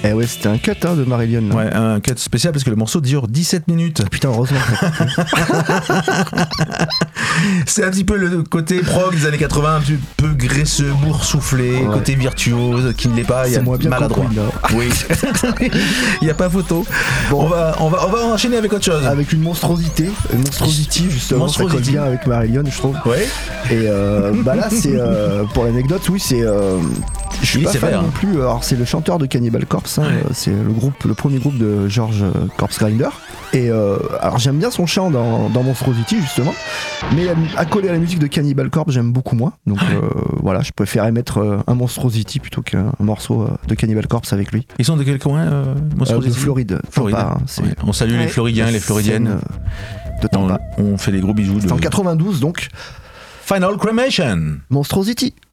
Eh ouais, c'était un cut de Marillion. Là. Ouais, un cut spécial parce que le morceau dure 17 minutes. Putain, heureusement. C'est un petit peu le côté prog des années 80, un petit peu graisseux, boursouflé, côté virtuose qui ne l'est pas, il y a maladroit. Oui, il n'y a pas photo. Bon. On va enchaîner avec autre chose. Avec une monstrosité, Monstrosity justement, ça colle bien avec Marillion, je trouve. Ouais. Et là, c'est pour l'anecdote, oui, c'est. Je suis pas fan non plus. Alors c'est le chanteur de Cannibal Corpse, c'est le premier groupe de George Corpse Grinder. Et alors j'aime bien son chant dans Monstrosity justement, mais accolé à la musique de Cannibal Corpse j'aime beaucoup moins. Donc voilà, je préférais mettre un Monstrosity plutôt qu'un morceau de Cannibal Corpse avec lui. Ils sont de quel coin de Floride. Pas, on salue les Floridiens et les Floridiennes. De Tampa. On fait des gros bisous. C'est en 92 donc. Final Cremation. Monstrosity.